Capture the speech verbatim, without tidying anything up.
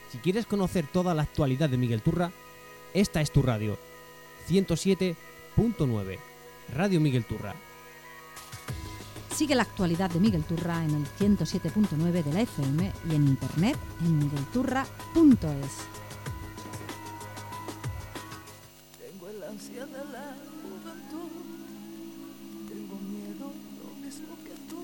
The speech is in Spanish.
Si quieres conocer toda la actualidad de Miguel Turra, esta es tu radio. ciento siete punto nueve. Radio Miguel Turra. Sigue la actualidad de Miguel Turra en el ciento siete punto nueve de la F M y en internet en miguelturra punto es. Tengo el ansia de la juventud, tengo miedo lo mismo que tú.